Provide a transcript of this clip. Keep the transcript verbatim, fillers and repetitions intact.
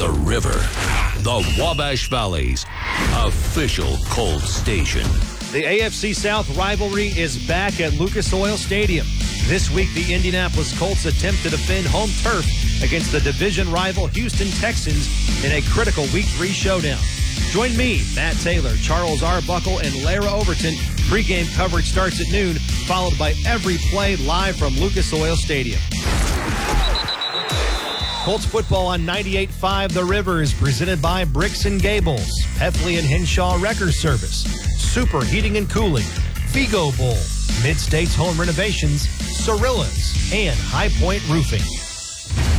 The River, the Wabash Valley's official Colts station. The A F C South rivalry is back at Lucas Oil Stadium. This week, the Indianapolis Colts attempt to defend home turf against the division rival Houston Texans in a critical Week three showdown. Join me, Matt Taylor, Charles Arbuckle, and Lara Overton. Pre-game coverage starts at noon, followed by every play live from Lucas Oil Stadium. Colts football on ninety-eight point five The River is presented by Bricks and Gables, Heffley and Henshaw Wrecker Service, Super Heating and Cooling, Figo Bowl, Mid-States Home Renovations, Cirillas, and High Point Roofing.